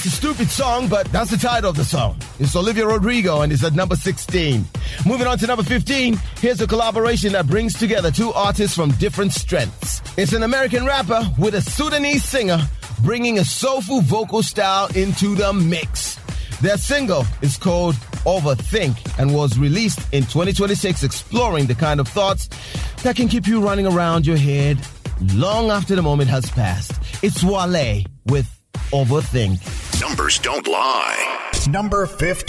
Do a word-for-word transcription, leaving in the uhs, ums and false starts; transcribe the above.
It's a stupid song, but that's the title of the song. It's Olivia Rodrigo, and it's at number sixteen. Moving on to number fifteen, here's a collaboration that brings together two artists from different strengths. It's an American rapper with a Sudanese singer bringing a soulful vocal style into the mix. Their single is called Overthink and was released in twenty twenty-six, exploring the kind of thoughts that can keep you running around your head long after the moment has passed. It's Wale with Overthink. Numbers don't lie. Number fifteen.